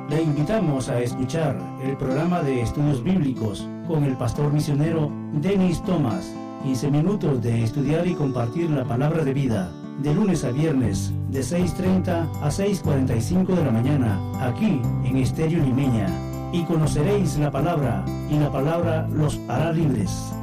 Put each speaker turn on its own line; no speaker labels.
Le invitamos a escuchar el programa de estudios bíblicos con el pastor misionero Denis Thomas. 15 minutos de estudiar y compartir la palabra de vida, de lunes a viernes, de 6:30 a 6:45 de la mañana, aquí en Estéreo Limeña. Y conoceréis la palabra, y la palabra los hará libres.